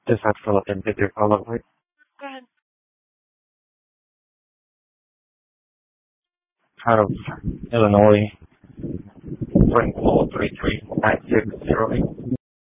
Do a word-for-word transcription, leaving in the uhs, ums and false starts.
Just have Philip and with your follow-up, right? Go ahead. Out of Illinois, three four three three nine six zero eight.